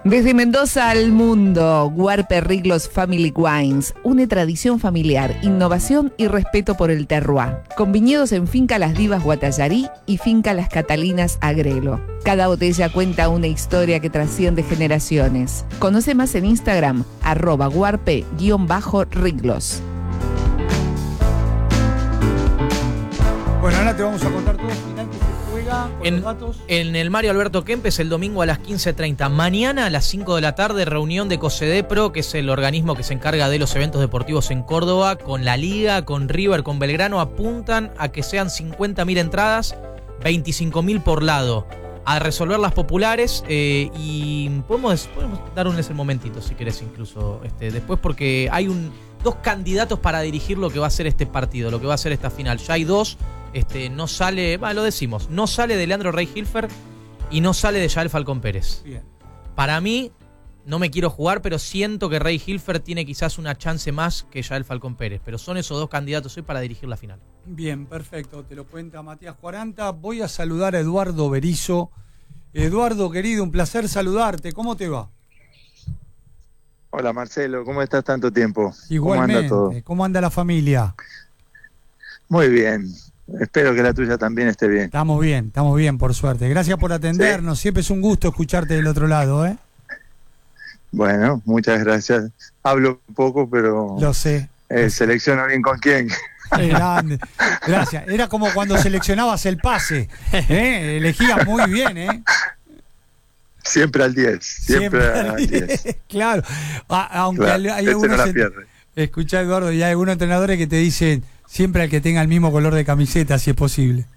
Desde Mendoza al mundo, Guarpe Riglos Family Wines une tradición familiar, innovación y respeto por el terroir. Con viñedos en Finca Las Divas Guatallarí y Finca Las Catalinas Agrelo. Cada botella cuenta una historia que trasciende generaciones. Conoce más en Instagram, @guarpe_riglos. Bueno, ahora te vamos a contar todo el final que se juega con los datos. En el Mario Alberto Kempes el domingo a las 15:30. Mañana a las 5 de la tarde, reunión de COSEDEPRO, que es el organismo que se encarga de los eventos deportivos en Córdoba, con la Liga, con River, con Belgrano. Apuntan a que sean 50.000 entradas, 25.000 por lado. A resolver las populares y podemos darles el momentito, si querés, incluso después, porque hay dos candidatos para dirigir lo que va a ser este partido, lo que va a ser esta final. Ya hay dos. No sale, lo decimos, no sale de Leandro Rey Hilfer y no sale de Yael Falcón Pérez. Bien. Para mí, no me quiero jugar, pero siento que Rey Hilfer tiene quizás una chance más que Yael Falcón Pérez. Pero son esos dos candidatos hoy para dirigir la final. Bien, perfecto. Te lo cuenta Matías 40. Voy a saludar a Eduardo Berizo. Eduardo, querido, un placer saludarte. ¿Cómo te va? Hola Marcelo, ¿cómo estás tanto tiempo? Igualmente. ¿Cómo anda todo? ¿Cómo anda la familia? Muy bien. Espero que la tuya también esté bien. Estamos bien, por suerte. Gracias por atendernos. ¿Sí? Siempre es un gusto escucharte del otro lado, ¿eh? Bueno, muchas gracias. Hablo poco, pero lo sé. Selecciono bien con quién. Grande. Gracias. Era como cuando seleccionabas el pase. Elegías muy bien, ¿eh? Siempre al 10. Siempre al 10. Claro. Aunque claro, hay algunos. No la pierde. Escuchá, Eduardo, y hay algunos entrenadores que te dicen siempre al que tenga el mismo color de camiseta, si es posible.